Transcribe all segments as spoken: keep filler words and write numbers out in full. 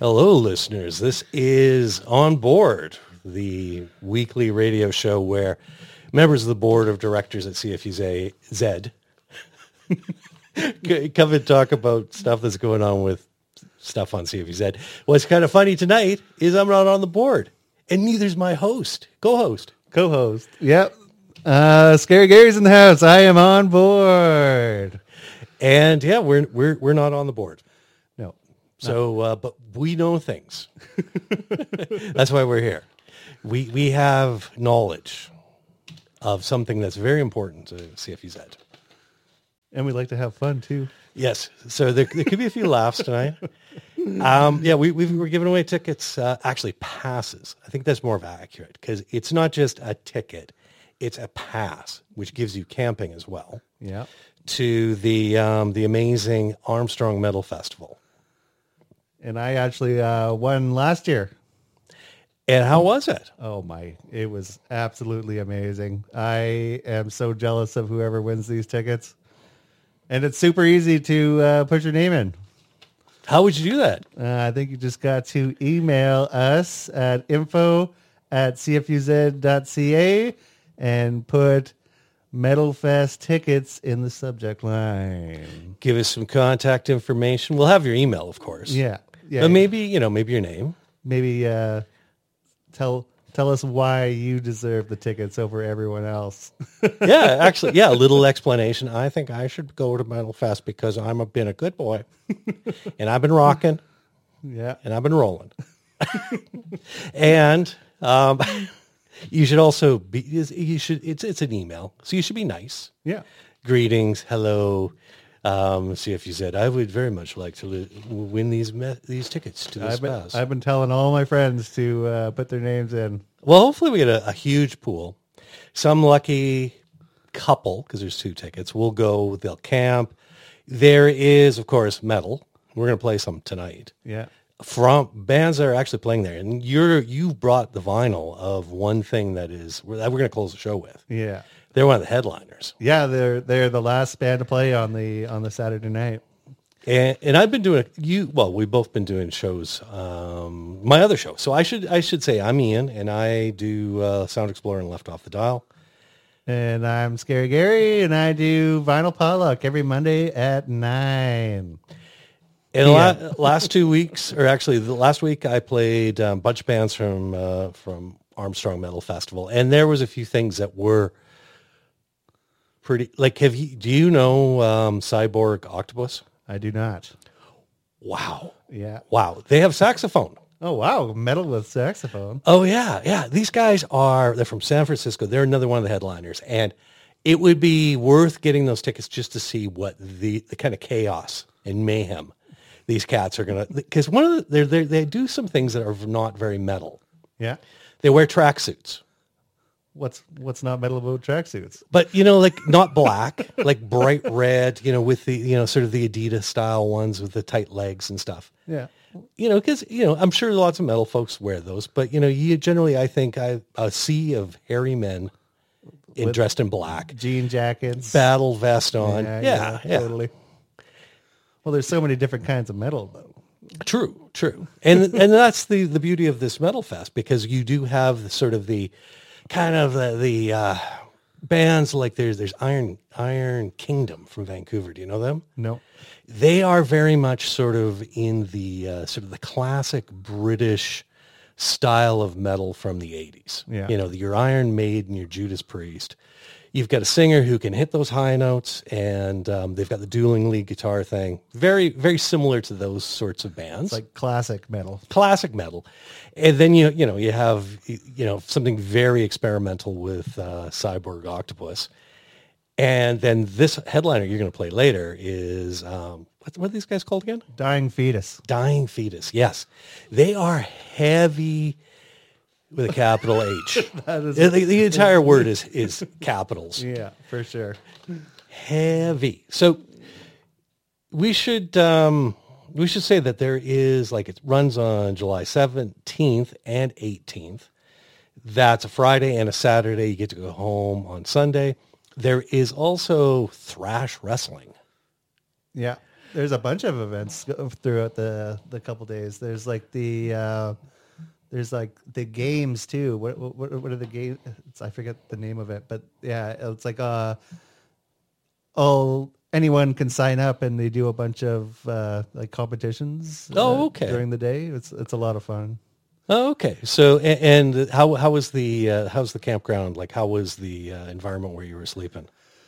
Hello, listeners. This is On Board, the weekly radio show where members of the board of directors at C F U Z come and talk about stuff that's going on with stuff on C F U Z. What's kind of funny tonight is I'm not on the board, and neither's my host, co-host. Co-host. Yep. Uh, Scary Gary's in the house. I am on board. And yeah, we're we're we're not on the board. No. So, uh, but we know things. That's why we're here. We we have knowledge of something that's very important to C F U Z. And we like to have fun too. Yes. So there, there could be a few laughs tonight. Um, yeah, we we've, we're giving away tickets, uh, actually passes. I think that's more of accurate because it's not just a ticket. It's a pass, which gives you camping as well. Yeah. To the um, the amazing Armstrong Metal Festival. And I actually uh, won last year. And how was it? Oh my, it was absolutely amazing. I am so jealous of whoever wins these tickets. And it's super easy to uh, put your name in. How would you do that? Uh, I think you just got to email us at info at c f u z dot c a and put Metal Fest tickets in the subject line. Give us some contact information. We'll have your email, of course. Yeah. Yeah. But maybe, you know, maybe your name. Maybe uh, tell tell us why you deserve the tickets over everyone else. Yeah, actually, yeah, a little explanation. I think I should go to Metal Fest because I'm a, been a good boy. And I've been rocking. Yeah. And I've been rolling. And um, you should also be, you should, it's, it's an email. So you should be nice. Yeah. Greetings. Hello. Um, C F U Z. I would very much like to li- win these me- these tickets to this I've been, pass. I've been telling all my friends to uh, put their names in. Well, hopefully we get a, a huge pool. Some lucky couple, because there's two tickets, will go, they'll camp. There is, of course, metal. We're going to play some tonight. Yeah. From bands that are actually playing there. And you're, you brought the vinyl of one thing that is, we're, that we're going to close the show with. Yeah. They're one of the headliners. Yeah, they're they're the last band to play on the on the Saturday night. And and I've been doing you well. We've both been doing shows. Um, my other show. So I should I should say I'm Ian, and I do uh, Sound Explorer and Left Off the Dial. And I'm Scary Gary, and I do Vinyl Potluck every Monday at nine. And Yeah. la- last two weeks, or actually the last week, I played um, a bunch of bands from uh, from Armstrong Metal Festival, and there was a few things that were pretty. Like, have you? Do you know um, Cyborg Octopus? I do not. Wow, Yeah. wow! They have saxophone. Oh wow, metal with saxophone. Oh yeah, yeah. These guys are, they're from San Francisco. They're another one of the headliners. And it would be worth getting those tickets just to see what the, the kind of chaos and mayhem these cats are going to, because one of the, they're, they're, they do some things that are not very metal. Yeah. They wear tracksuits. What's what's not metal about tracksuits? But, you know, like not black, like bright red, you know, with the, you know, sort of the Adidas style ones with the tight legs and stuff. Yeah. You know, because, you know, I'm sure lots of metal folks wear those, but, you know, you generally, I think, I a sea of hairy men in, With dressed in black, jean jackets. battle vest on. Yeah, yeah, yeah. Totally. Well, there's so many different kinds of metal, though. True, true. And and that's the, the beauty of this Metal Fest, because you do have the sort of the kind of the, the uh, bands like there's there's Iron Iron Kingdom from Vancouver. Do you know them? No. They are very much sort of in the uh, sort of the classic British style of metal from the eighties. Yeah. You know, your Iron Maiden, your Judas Priest. You've got a singer who can hit those high notes, and um, they've got the dueling lead guitar thing. Very, very similar to those sorts of bands. It's like classic metal. Classic metal. And then, you you know, you have, you know, something very experimental with uh, Cyborg Octopus. And then this headliner you're going to play later is, um, what, what are these guys called again? Dying Fetus. Dying Fetus, yes. They are heavy with a capital H. That is- the, the entire word is, is capitals. Yeah, for sure. Heavy. So we should um, we should say that there is, like, it runs on July seventeenth and eighteenth. That's a Friday and a Saturday. You get to go home on Sunday. There is also thrash wrestling. Yeah. there's a bunch of events throughout the the couple days. There's like the uh, there's like the games too. What what what are the games? I forget the name of it, but yeah, it's like uh, oh, anyone can sign up and they do a bunch of uh, like competitions. Oh, uh, okay. During the day, it's it's a lot of fun. Oh, okay. So, a- and how how was the uh, how's the campground? Like, how was the uh, environment where you were sleeping?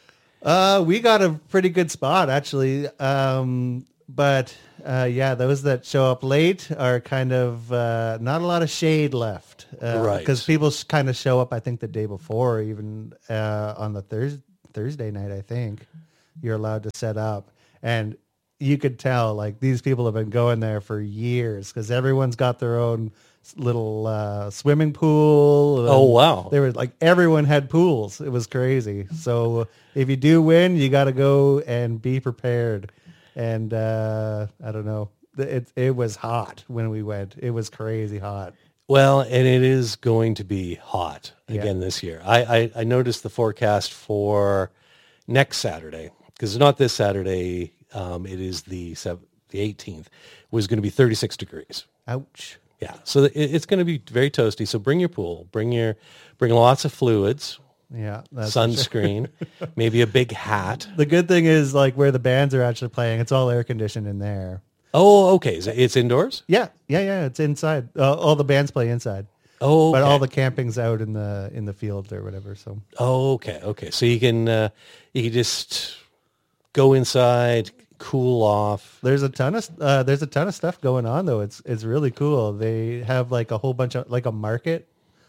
Uh, we got a pretty good spot actually. Um, but uh, yeah, those that show up late are kind of uh, not a lot of shade left, uh, Right. Because people kind of show up, I think, the day before, even uh, on the Thurs Thursday night. I think you're allowed to set up, and you could tell like these people have been going there for years because everyone's got their own little uh, swimming pool. Oh, and wow. There was like everyone had pools. It was crazy. So if you do win, you got to go and be prepared. And uh, I don't know. It it was hot when we went. It was crazy hot. Well, and it is going to be hot again Yeah. this year. I, I, I noticed the forecast for next Saturday, because not this Saturday, um, it is the sev- the eighteenth, was going to be thirty-six degrees. Ouch. Yeah, so it, it's going to be very toasty. So bring your pool, bring your, bring lots of fluids, Yeah. That's for sure. sunscreen, maybe a big hat. The good thing is like where the bands are actually playing, it's all air conditioned in there. Oh, okay. Is it, it's indoors? Yeah. Yeah. Yeah. It's inside. Uh, all the bands play inside. Oh, okay. But all the camping's out in the in the field or whatever. So Oh, okay, okay. So you can uh, you can just go inside, cool off. there's a ton of uh, there's a ton of stuff going on though. It's it's really cool. They have like a whole bunch of like a market,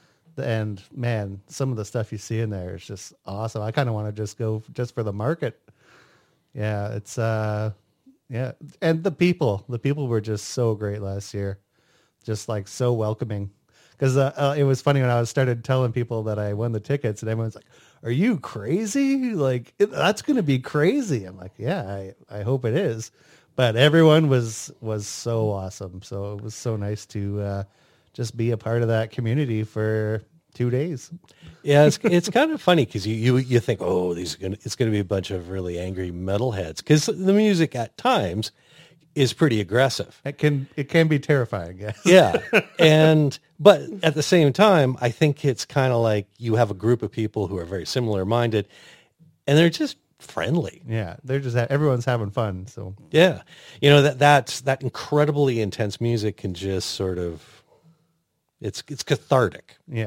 and man, some of the stuff you see in there is just awesome. I kind of want to just go just for the market. Yeah, it's uh, yeah, and the people, the people were just so great last year, just like so welcoming. Because uh, uh, it was funny when I was started telling people that I won the tickets, and everyone's like, "Are you crazy? Like it, that's going to be crazy." I'm like, "Yeah, I, I hope it is." But everyone was was so awesome. So it was so nice to uh, just be a part of that community for two days. Yeah, it's it's kind of funny because you, you you think, oh, these are gonna it's gonna be a bunch of really angry metalheads, because the music at times is pretty aggressive. It can it can be terrifying. Yes. Yeah, and but at the same time, I think it's kind of like you have a group of people who are very similar minded, and they're just friendly. Yeah, they're just ha- everyone's having fun. So Yeah, you know that that's that incredibly intense music can just sort of it's it's cathartic. yeah,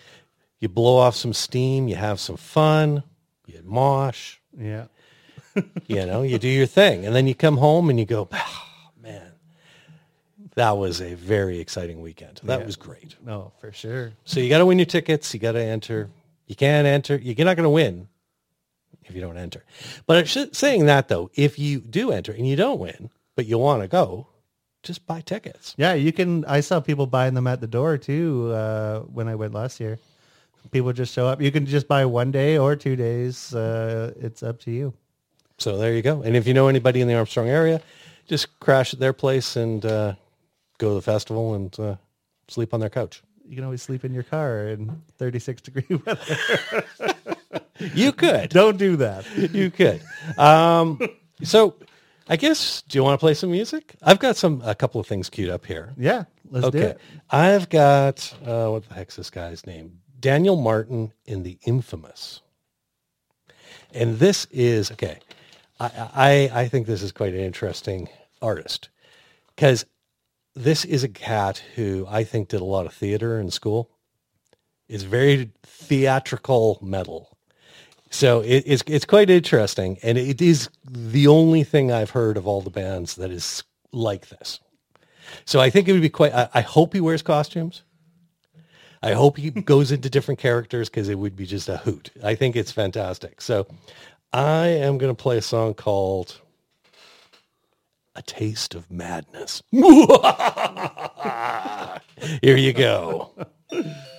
You blow off some steam, you have some fun, you mosh, yeah. you know, you do your thing, and then you come home and you go, oh, man, that was a very exciting weekend. That Yeah. was great. No, for sure. So you got to win your tickets. You got to enter. You can't enter. You're not going to win if you don't enter. But sh- saying that, though, if you do enter and you don't win, but you want to go, just buy tickets. Yeah, you can. I saw people buying them at the door too uh, when I went last year. People just show up. You can just buy one day or two days. Uh, it's up to you. So there you go. And if you know anybody in the Armstrong area, just crash at their place and uh, go to the festival and uh, sleep on their couch. You can always sleep in your car in thirty-six degree weather. You could. Don't do that. You could. Um, so I guess, do you want to play some music? I've got some a couple of things queued up here. Yeah, let's do Okay. it. I've got, uh, what the heck's this guy's name? Daniel Martin in The Infamous. And this is, okay, I, I, I think this is quite an interesting artist, because this is a cat who I think did a lot of theater in school. It's very theatrical metal. So it, it's it's quite interesting, and it is the only thing I've heard of all the bands that is like this. So I think it would be quite. I, I hope he wears costumes. I hope he goes into different characters, because it would be just a hoot. I think it's fantastic. So I am going to play a song called "A Taste of Madness." Here you go.